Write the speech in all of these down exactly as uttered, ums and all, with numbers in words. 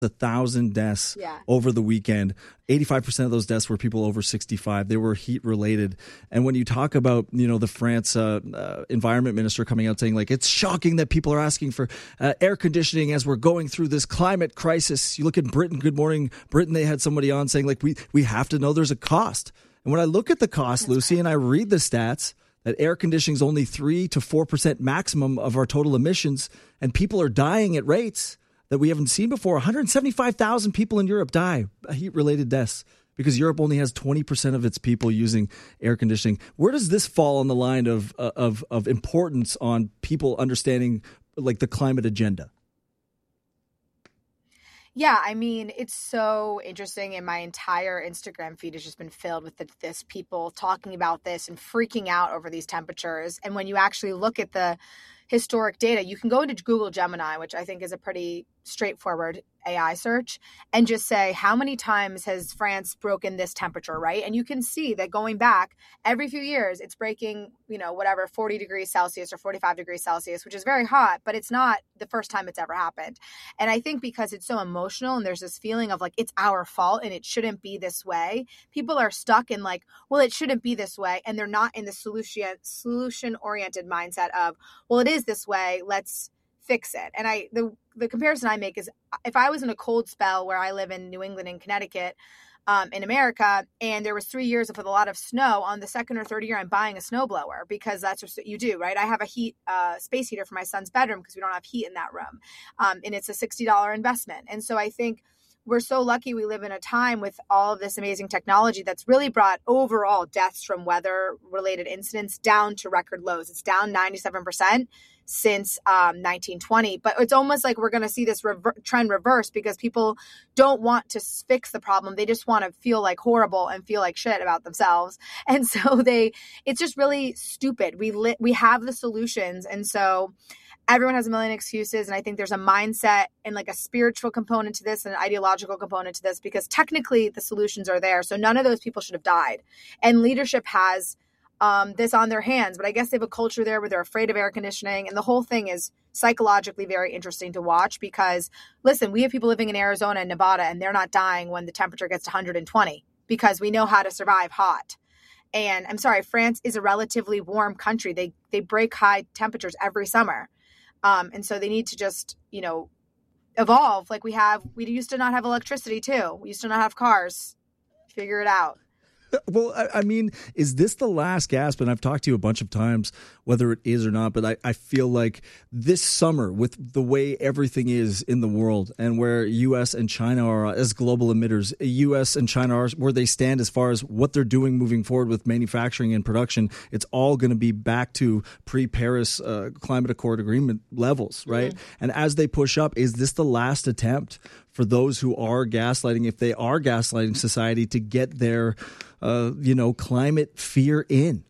a thousand deaths yeah. over the weekend. eighty-five percent of those deaths were people over sixty-five. They were heat related. And when you talk about, you know, the France uh, uh, environment minister coming out saying like, it's shocking that people are asking for uh, air conditioning as we're going through this climate crisis. You look at Britain, Good Morning Britain, they had somebody on saying like, we, we have to know there's a cost. And when I look at the cost, That's Lucy, right. and I read the stats, that air conditioning is only three to four percent maximum of our total emissions, and people are dying at rates that we haven't seen before. one hundred seventy-five thousand people in Europe die, heat-related deaths, because Europe only has twenty percent of its people using air conditioning. Where does this fall on the line of of of importance on people understanding like the climate agenda? Yeah, I mean, it's so interesting, and my entire Instagram feed has just been filled with the, this people talking about this and freaking out over these temperatures. And when you actually look at the historic data, you can go into Google Gemini, which I think is a pretty straightforward A I search, and just say, how many times has France broken this temperature, right? And you can see that going back every few years, it's breaking, you know, whatever, forty degrees Celsius or forty-five degrees Celsius, which is very hot, but it's not the first time it's ever happened. And I think because it's so emotional and there's this feeling of like, it's our fault and it shouldn't be this way, people are stuck in like, well, it shouldn't be this way. And they're not in the solution, solution-oriented mindset of, well, it is this way, let's fix it. And I, the, the comparison I make is if I was in a cold spell where I live in New England and Connecticut, um, in America, and there was three years with a lot of snow, on the second or third year, I'm buying a snowblower because that's what you do, right? I have a heat, uh, space heater for my son's bedroom because we don't have heat in that room. Um, and it's a sixty dollars investment. And so I think we're so lucky we live in a time with all of this amazing technology that's really brought overall deaths from weather-related incidents down to record lows. It's down ninety-seven percent since um, nineteen twenty. But it's almost like we're going to see this rever- trend reverse because people don't want to fix the problem. They just want to feel like horrible and feel like shit about themselves. And so they, it's just really stupid. We li- we have the solutions. And so everyone has a million excuses. And I think there's a mindset and like a spiritual component to this and an ideological component to this, because technically the solutions are there. So none of those people should have died. And leadership has um, this on their hands. But I guess they have a culture there where they're afraid of air conditioning. And the whole thing is psychologically very interesting to watch because, listen, we have people living in Arizona and Nevada, and they're not dying when the temperature gets to one hundred twenty because we know how to survive hot. And I'm sorry, France is a relatively warm country. They they break high temperatures every summer. Um, and so they need to just, you know, evolve like we have. We used to not have electricity, too. We used to not have cars. Figure it out. Well, I, I mean, is this the last gasp? And I've talked to you a bunch of times, whether it is or not, but I, I feel like this summer, with the way everything is in the world and where U S and China are as global emitters, U S and China are where they stand as far as what they're doing moving forward with manufacturing and production, it's all going to be back to pre-Paris uh, Climate Accord agreement levels, right? Mm-hmm. And as they push up, is this the last attempt for those who are gaslighting, if they are gaslighting society, to get their, uh, you know, climate fear in?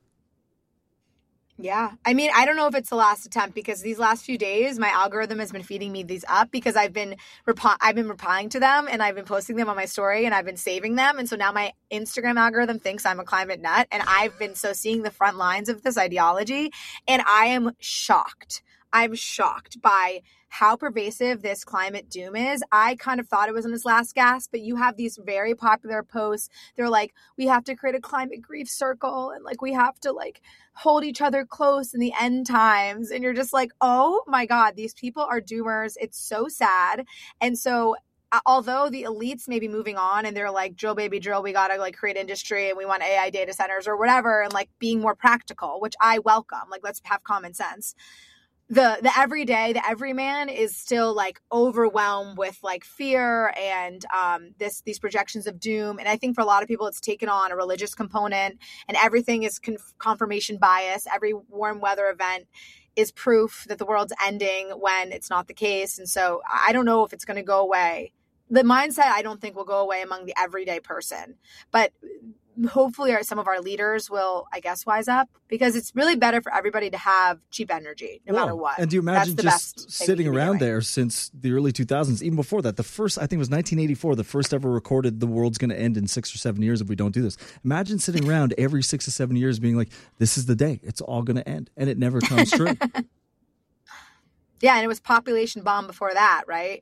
Yeah. I mean, I don't know if it's the last attempt because these last few days, my algorithm has been feeding me these up because I've been rep- I've been replying to them and I've been posting them on my story and I've been saving them. And so now my Instagram algorithm thinks I'm a climate nut. And I've been so seeing the front lines of this ideology. And I am shocked. I'm shocked by how pervasive this climate doom is. I kind of thought it was in its last gasp, but you have these very popular posts. They're like, we have to create a climate grief circle and like we have to like hold each other close in the end times. And you're just like, oh my God, these people are doomers. It's so sad. And so although the elites may be moving on and they're like, drill baby drill, we got to like create industry and we want A I data centers or whatever, and like being more practical, which I welcome. Like, let's have common sense. The the everyday, the everyman is still like overwhelmed with like fear and um, this these projections of doom. And I think for a lot of people, it's taken on a religious component, and everything is conf- confirmation bias. Every warm weather event is proof that the world's ending when it's not the case. And so I don't know if it's going to go away. The mindset, I don't think will go away among the everyday person, but hopefully our, some of our leaders will, I guess, wise up, because it's really better for everybody to have cheap energy no well, matter what. And do you imagine just sitting around there since the early two thousands, even before that, the first, I think it was nineteen eighty-four, the first ever recorded the world's going to end in six or seven years if we don't do this. Imagine sitting around every six or seven years being like, this is the day, it's all going to end. And it never comes true. Yeah. And it was population bomb before that, right?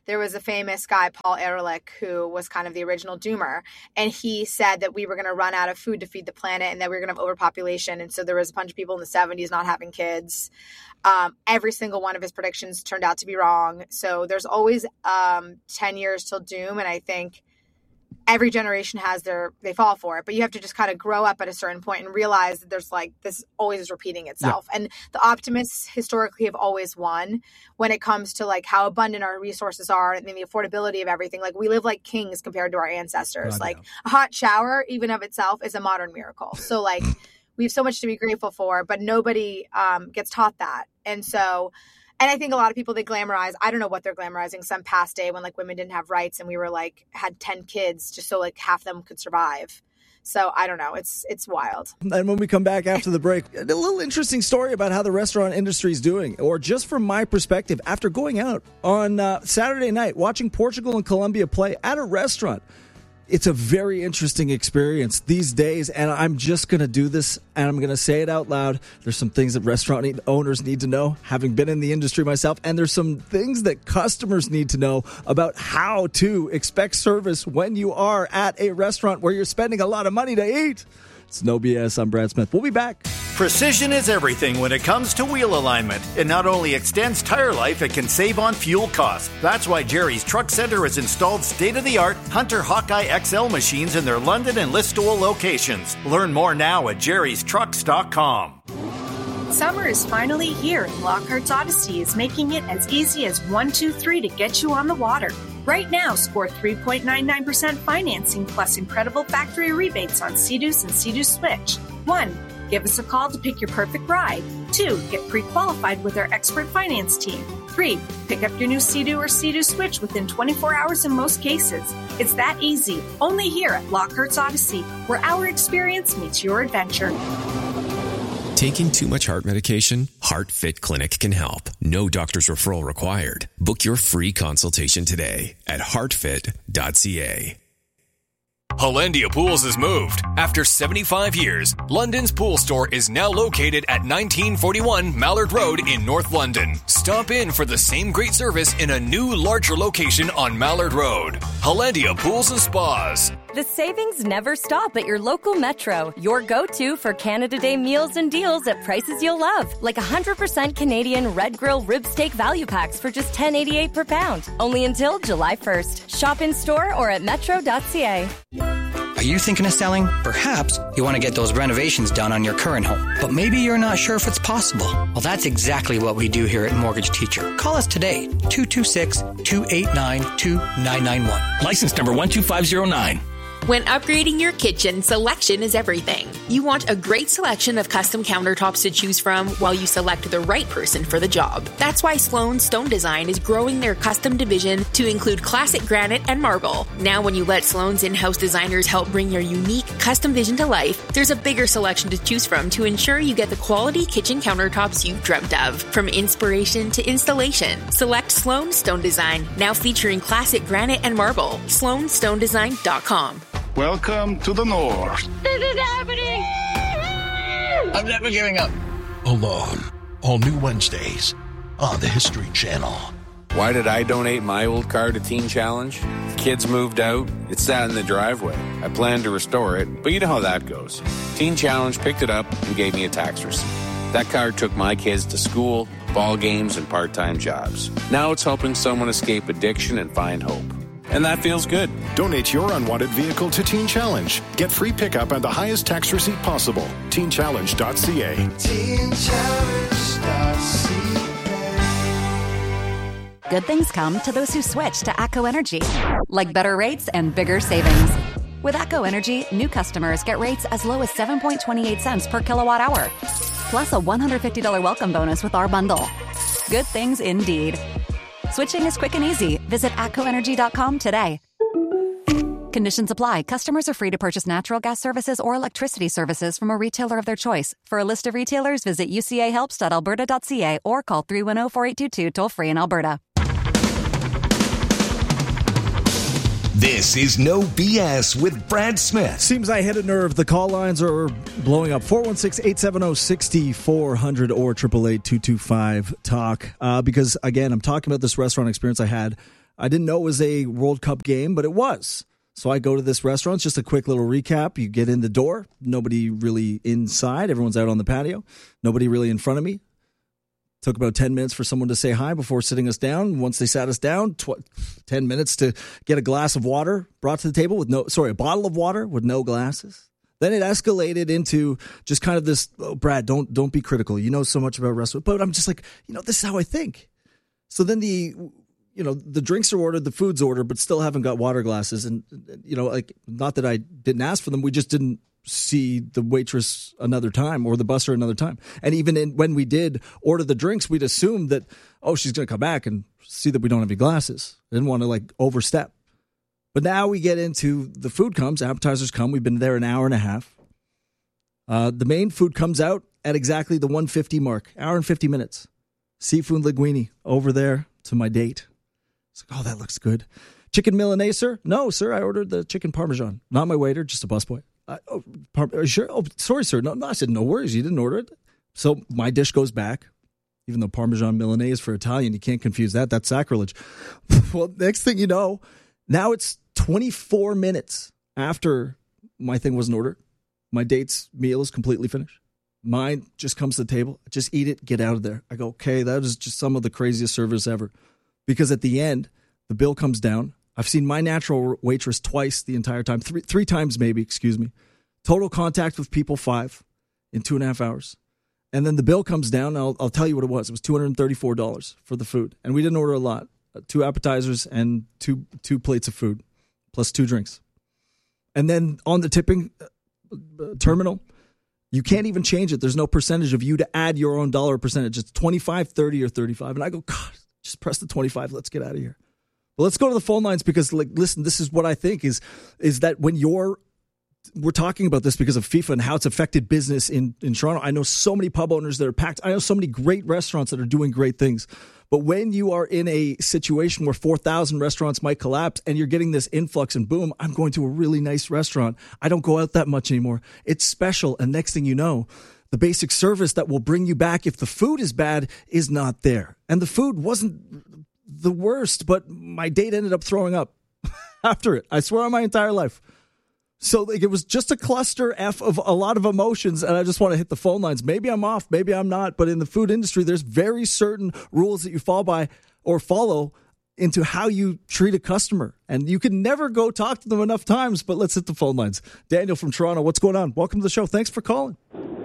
there was a famous guy, Paul Ehrlich, who was kind of the original doomer. And he said that we were going to run out of food to feed the planet and that we were going to have overpopulation. And so there was a bunch of people in the seventies not having kids. Um, every single one of his predictions turned out to be wrong. So there's always um, ten years till doom. And I think every generation has their, they fall for it, but you have to just kind of grow up at a certain point and realize that there's like, this always is repeating itself. Yeah. And the optimists historically have always won when it comes to like how abundant our resources are and the affordability of everything. Like we live like kings compared to our ancestors. God, like yeah. a hot shower, even of itself, is a modern miracle. So like we have so much to be grateful for, but nobody um, gets taught that. And so, and I think a lot of people, they glamorize, I don't know what they're glamorizing, some past day when like women didn't have rights and we were like, had ten kids just so like half them could survive. So I don't know. It's it's wild. And when we come back after the break, a little interesting story about how the restaurant industry is doing, or just from my perspective, after going out on uh, Saturday night, watching Portugal and Colombia play at a restaurant. It's a very interesting experience these days, and I'm just going to do this, and I'm going to say it out loud. There's some things that restaurant owners need to know, having been in the industry myself, and there's some things that customers need to know about how to expect service when you are at a restaurant where you're spending a lot of money to eat. It's No B S. I'm Brad Smith. We'll be back. Precision is everything when it comes to wheel alignment. It not only extends tire life, it can save on fuel costs. That's why Jerry's Truck Center has installed state-of-the-art Hunter Hawkeye X L machines in their London and Listowel locations. Learn more now at jerrys trucks dot com. Summer is finally here, and Lockhart's Odyssey is making it as easy as one two three to get you on the water. Right now, score three point nine nine percent financing plus incredible factory rebates on Sea-Doos and Sea-Doo Switch. One, give us a call to pick your perfect ride. Two, get pre-qualified with our expert finance team. Three, pick up your new Sea-Doo or Sea-Doo Switch within twenty-four hours in most cases. It's that easy, only here at Lockhart's Odyssey, where our experience meets your adventure. Taking too much heart medication? HeartFit Clinic can help. No doctor's referral required. Book your free consultation today at heart fit dot c a. Hollandia Pools has moved. After seventy-five years, London's pool store is now located at nineteen forty-one Mallard Road in North London. Stop in for the same great service in a new, larger location on Mallard Road. Hollandia Pools and Spas. The savings never stop at your local Metro, your go-to for Canada Day meals and deals at prices you'll love. Like one hundred percent Canadian Red Grill Rib Steak Value Packs for just ten eighty-eight per pound. Only until July first. Shop in store or at metro dot c a. Are you thinking of selling? Perhaps you want to get those renovations done on your current home, but maybe you're not sure if it's possible. Well, that's exactly what we do here at Mortgage Teacher. Call us today, two two six, two eight nine, two nine nine one. License number one two five zero nine. When upgrading your kitchen, selection is everything. You want a great selection of custom countertops to choose from while you select the right person for the job. That's why Sloan Stone Design is growing their custom division to include classic granite and marble. Now when you let Sloan's in-house designers help bring your unique custom vision to life, there's a bigger selection to choose from to ensure you get the quality kitchen countertops you've dreamt of. From inspiration to installation, select Sloan Stone Design, now featuring classic granite and marble. sloan stone design dot com. Welcome to the North. This is happening! I'm never giving up. Alone. All new Wednesdays on the History Channel. Why did I donate my old car to Teen Challenge? Kids moved out. It sat in the driveway. I planned to restore it, but you know how that goes. Teen Challenge picked it up and gave me a tax receipt. That car took my kids to school, ball games, and part-time jobs. Now it's helping someone escape addiction and find hope. And that feels good. Donate your unwanted vehicle to Teen Challenge. Get free pickup and the highest tax receipt possible. teen challenge dot c a. teen challenge dot c a. Good things come to those who switch to ATCO Energy, like better rates and bigger savings. With ATCO Energy, new customers get rates as low as seven point two eight cents per kilowatt hour, plus a one hundred fifty dollars welcome bonus with our bundle. Good things indeed. Switching is quick and easy. Visit atco energy dot com today. Conditions apply. Customers are free to purchase natural gas services or electricity services from a retailer of their choice. For a list of retailers, visit u c a helps dot alberta dot c a or call three one zero, four eight two two toll-free in Alberta. This is No B S with Brad Smith. Seems I hit a nerve. The call lines are blowing up. four one six, eight seven zero, six four zero zero or eight eight eight, two two five, talk. Uh, because, again, I'm talking about this restaurant experience I had I didn't know it was a World Cup game, but it was. So I go to this restaurant. It's just a quick little recap. You get in the door. Nobody really inside. Everyone's out on the patio. Nobody really in front of me. Took about ten minutes for someone to say hi before sitting us down. Once they sat us down, tw- ten minutes to get a glass of water brought to the table with no, sorry, a bottle of water with no glasses. Then it escalated into just kind of this, oh, Brad, don't don't be critical. You know so much about restaurants. But I'm just like, you know, this is how I think. So then the, you know, the drinks are ordered, the food's ordered, but still haven't got water glasses. And, you know, like, not that I didn't ask for them. We just didn't see the waitress another time or the busser another time. And even in, when we did order the drinks, we'd assumed that, oh, she's going to come back and see that we don't have any glasses. I didn't want to like overstep. But now we get into the food comes, appetizers come. We've been there an hour and a half. Uh, the main food comes out at exactly the one fifty mark, hour and fifty minutes. Seafood linguine over there to my date. It's like, oh, that looks good. Chicken Milanese, sir? No, sir, I ordered the chicken Parmesan. Not my waiter, just a busboy. Uh, oh, par- are you sure? Oh, sorry, sir. No, no, I said, no worries. You didn't order it. So my dish goes back, even though Parmesan Milanese for Italian, you can't confuse that. That's sacrilege. Well, next thing you know, now it's twenty-four minutes after my thing wasn't ordered. My date's meal is completely finished. Mine just comes to the table. Just eat it, get out of there. I go, okay, that is just some of the craziest service ever. Because at the end, the bill comes down. I've seen my natural waitress twice the entire time. Three three times maybe, excuse me. Total contact with people, five in two and a half hours. And then the bill comes down. I'll, I'll tell you what it was. It was two hundred thirty-four dollars for the food. And we didn't order a lot. Uh, two appetizers and two two plates of food, plus two drinks. And then on the tipping uh, terminal, you can't even change it. There's no percentage of you to add your own dollar percentage. It's twenty-five, thirty, or thirty-five. And I go, God, just press the twenty-five. Let's get out of here. But let's go to the phone lines because, like, listen, this is what I think is is that when you're, we're talking about this because of FIFA and how it's affected business in, in Toronto. I know so many pub owners that are packed. I know so many great restaurants that are doing great things. But when you are in a situation where four thousand restaurants might collapse and you're getting this influx and boom, I'm going to a really nice restaurant. I don't go out that much anymore. It's special. And next thing you know, the basic service that will bring you back if the food is bad is not there. And the food wasn't the worst, but my date ended up throwing up after it. I swear on my entire life. So like, it was just a cluster F of a lot of emotions, and I just want to hit the phone lines. Maybe I'm off, maybe I'm not, but in the food industry, there's very certain rules that you fall by or follow into how you treat a customer, and you can never go talk to them enough times, but let's hit the phone lines. Daniel from Toronto, what's going on? Welcome to the show. Thanks for calling.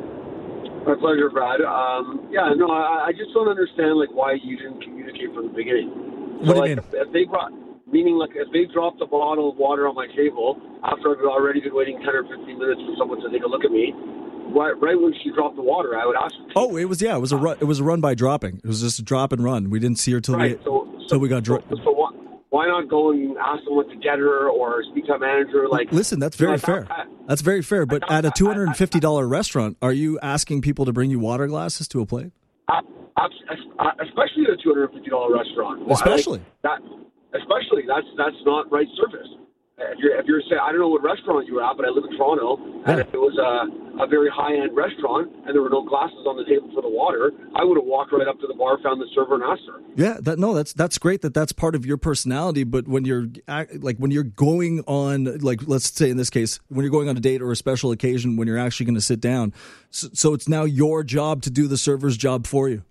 My pleasure, Brad. Um, yeah, no, I, I just don't understand like why you didn't communicate from the beginning. What so, do you like, mean? If, if they brought, meaning like if they dropped a bottle of water on my table after I've already been waiting ten or fifteen minutes for someone to take a look at me, right, right when she dropped the water, I would ask her. Oh, it was yeah, it was a run, it was a run by dropping. It was just a drop and run. We didn't see her till right, we so, till we got dro- so, so why, why not go and ask someone to get her or speak to a manager? Like, listen, that's very you know, fair. I, I, that's very fair. But at a two hundred fifty dollars restaurant, are you asking people to bring you water glasses to a plate? I, I, especially at a two hundred fifty dollars restaurant. Especially like, that. Especially that's that's not right service. If you're if you're saying I don't know what restaurant you were at, but I live in Toronto, and yeah. if it was a a very high end restaurant and there were no glasses on the table for the water, I would have walked right up to the bar, found the server, and asked her. Yeah, that no, that's that's great that that's part of your personality. But when you're like when you're going on, like let's say in this case, when you're going on a date or a special occasion, when you're actually going to sit down, so, so it's now your job to do the server's job for you.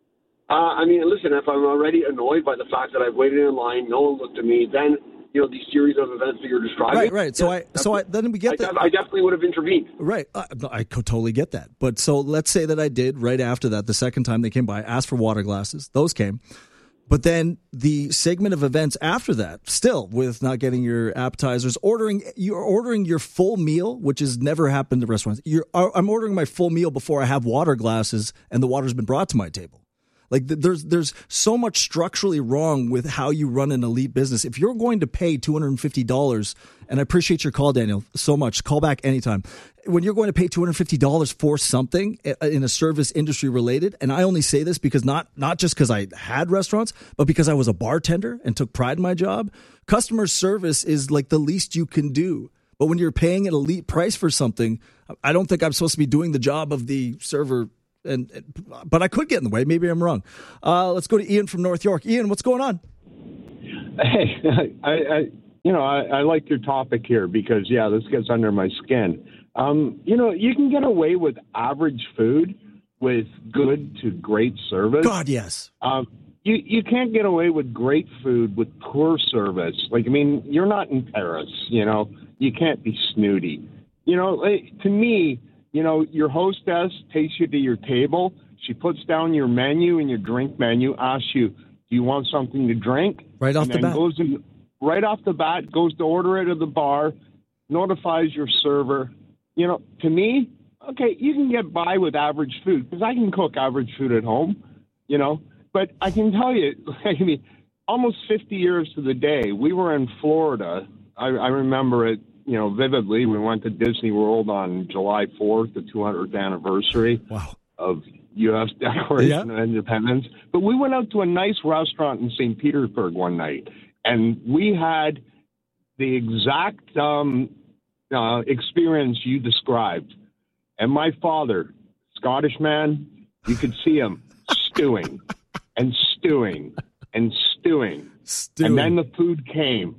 Uh, I mean, listen, if I'm already annoyed by the fact that I've waited in line, no one looked at me, then, you know, these series of events that you're describing. Right, right. So yeah, I, so I, then we get I, that. I definitely would have intervened. Right. I, I could totally get that. But so let's say that I did right after that, the second time they came by, asked for water glasses. Those came. But then the segment of events after that, still with not getting your appetizers, ordering, you're ordering your full meal, which has never happened at restaurants. You're, I'm ordering my full meal before I have water glasses and the water's been brought to my table. Like there's there's so much structurally wrong with how you run an elite business. If you're going to pay two hundred fifty dollars, and I appreciate your call, Daniel, so much. Call back anytime. When you're going to pay two hundred fifty dollars for something in a service industry related, and I only say this because not not just because I had restaurants, but because I was a bartender and took pride in my job, customer service is like the least you can do. But when you're paying an elite price for something, I don't think I'm supposed to be doing the job of the server. And but I could get in the way. Maybe I'm wrong. Uh, let's go to Ian from North York. Ian, what's going on? Hey, I, I you know, I, I like your topic here because, yeah, this gets under my skin. Um, you know, you can get away with average food with good to great service. God, yes. Um, you, you can't get away with great food with poor service. Like, I mean, you're not in Paris, you know. You can't be snooty. You know, like, to me, you know, your hostess takes you to your table. She puts down your menu and your drink menu, asks you, do you want something to drink? Right off and the then bat. Goes in, right off the bat, goes to order it at the bar, notifies your server. You know, to me, okay, you can get by with average food because I can cook average food at home, you know. But I can tell you, I mean, almost fifty years to the day, we were in Florida. I, I remember it, you know, vividly. We went to Disney World on July fourth, the two hundredth anniversary wow. of U S Declaration yeah. of Independence. But we went out to a nice restaurant in Saint Petersburg one night, and we had the exact um, uh, experience you described. And my father, Scottish man, you could see him stewing and stewing and stewing. stewing. And then the food came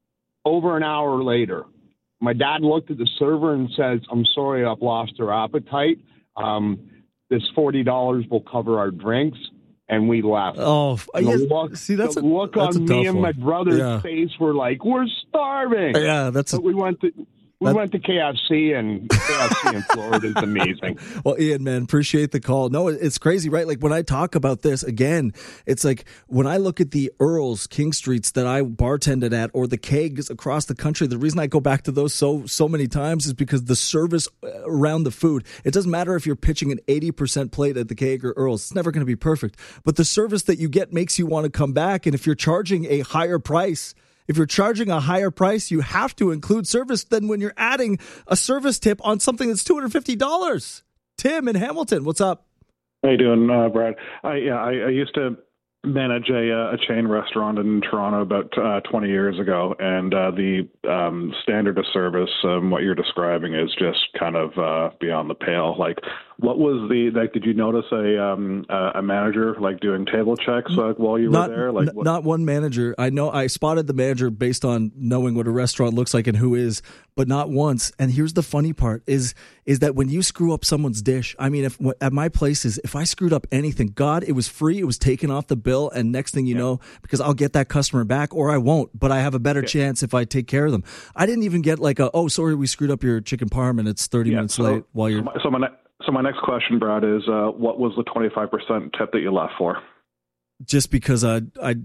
over an hour later. My dad looked at the server and says, I'm sorry, I've lost our appetite. Um, this forty dollars will cover our drinks. And we left. Oh, and yes. the look, See, that's the a, look that's on a me tough and my one. brother's yeah. face were like, we're starving. Yeah, that's but a, we went to we that, went to K F C, and K F C in Florida is amazing. Well, Ian, man, appreciate the call. No, it's crazy, right? Like when I talk about this again, it's like when I look at the Earls, King Streets that I bartended at, or the kegs across the country. The reason I go back to those so so many times is because the service around the food. It doesn't matter if you're pitching an eighty percent plate at the keg or Earls; it's never going to be perfect. But the service that you get makes you want to come back. And if you're charging a higher price. If you're charging a higher price, you have to include service than when you're adding a service tip on something that's two hundred fifty dollars. Tim in Hamilton, what's up? How you doing, uh, Brad? I, yeah, I, I used to manage a, a chain restaurant in Toronto about uh, twenty years ago, and uh, the um, standard of service, um, what you're describing, is just kind of uh, beyond the pale. Like, what was the like? Did you notice a um, a manager like doing table checks like, while you not, were there? Like, n- not one manager. I know I spotted the manager based on knowing what a restaurant looks like and who is, but not once. And here's the funny part: is is that when you screw up someone's dish, I mean, if at my places, if I screwed up anything, God, it was free. It was taken off the bill, and next thing you yeah. know, because I'll get that customer back, or I won't. But I have a better yeah. chance if I take care of them. I didn't even get like a oh, sorry, we screwed up your chicken parm, and it's thirty yeah, minutes so, late while you're. So my, so my So my next question, Brad, is uh, what was the twenty-five percent tip that you left for? Just because I, I,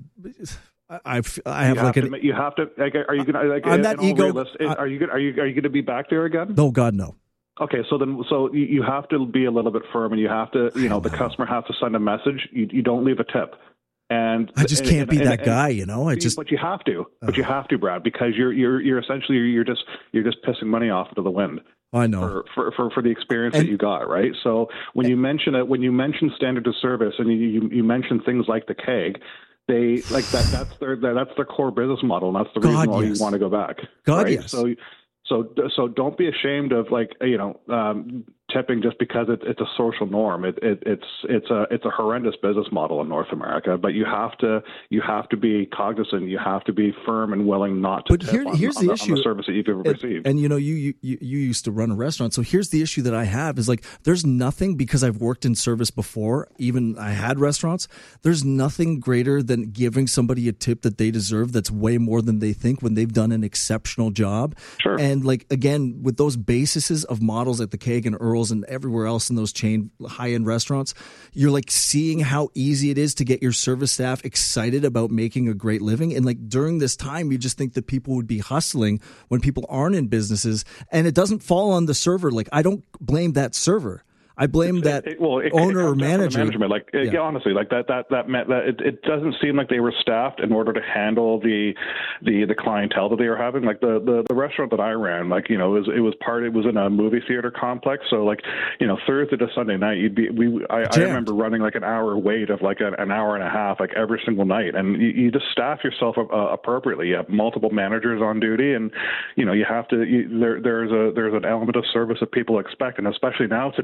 I, I have you like have an. To, you have to. Like, are you going to? Like, I'm that ego. I, are you? Are you? Are you going to be back there again? No, God, no. Okay, so then, so you, you have to be a little bit firm, and you have to, you know, the customer has to send a message. You, you don't leave a tip. And I just and, can't and, be and, that and, guy, you know. I just, but you have to, but you have to, Brad, because you're you're you're essentially you're just you're just pissing money off into the wind. I know for for, for, for the experience and, that you got, right? So when and, you mention it, when you mention standard of service, and you you, you mention things like the keg, they like that. That's their that's their core business model, and that's the reason God, why yes. you want to go back. God, right? yes. So. So, so don't be ashamed of like you know um, tipping just because it, it's a social norm. It, it, it's it's a it's a horrendous business model in North America. But you have to you have to be cognizant. You have to be firm and willing not to. But tip here, on, here's on the the, issue. On the service that you've ever and, received. And you know, you, you you you used to run a restaurant. So here's the issue that I have is like there's nothing because I've worked in service before. Even I had restaurants. There's nothing greater than giving somebody a tip that they deserve. That's way more than they think when they've done an exceptional job. Sure. And like again. With those bases of models at the Keg and Earls and everywhere else in those chain high-end restaurants, you're like seeing how easy it is to get your service staff excited about making a great living. And like during this time, you just think that people would be hustling when people aren't in businesses. And it doesn't fall on the server. Like I don't blame that server. I blame that it, well, it, owner it or manager. Management, like yeah. Yeah, honestly, like that, that, that, meant that it, it doesn't seem like they were staffed in order to handle the, the, the clientele that they were having. Like the, the, the restaurant that I ran, like you know, it was it was part. It was in a movie theater complex, so like you know, Thursday to Sunday night, you'd be we. I, I remember running like an hour wait of like an, an hour and a half, like every single night, and you, you just staff yourself uh, appropriately. You have multiple managers on duty, and you know, you have to. You, there, there's a there's an element of service that people expect, and especially now today when it's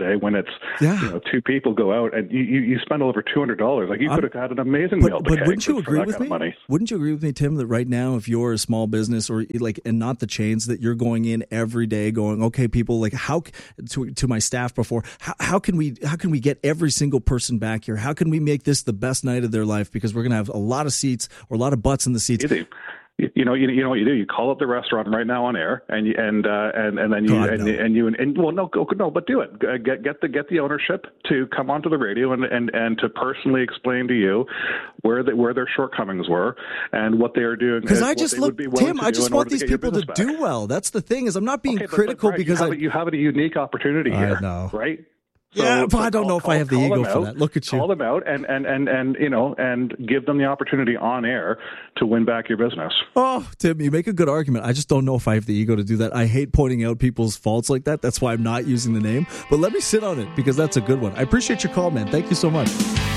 minutes, yeah. you know, two people go out and you, you, you spend over two hundred dollars. Like you I'm, could have had an amazing but, meal. But to wouldn't you agree with me? Money. Wouldn't you agree with me, Tim, that right now, if you're a small business or like, and not the chains, that you're going in every day going, okay, people, like how, to, to my staff before, how, how can we, how can we get every single person back here? How can we make this the best night of their life? Because we're going to have a lot of seats or a lot of butts in the seats. You, you know, you, you know what you do. You call up the restaurant right now on air, and you, and uh, and and then you God, and, no. and you and, and well, no, go, no, but do it. Get get the get the ownership to come onto the radio and, and, and to personally explain to you where the, where their shortcomings were and what they are doing. Because I just look, Tim, I just want these people to back. do well. That's the thing. Is I'm not being okay, but, critical but, right, because you have, I a, you have a unique opportunity here, I know. right? So, yeah, but I don't call, know if call, I have the ego for out, that. Look at you. Call them out and, and, and, and, you know, and give them the opportunity on air to win back your business. Oh, Tim, you make a good argument. I just don't know if I have the ego to do that. I hate pointing out people's faults like that. That's why I'm not using the name. But let me sit on it because that's a good one. I appreciate your call, man. Thank you so much.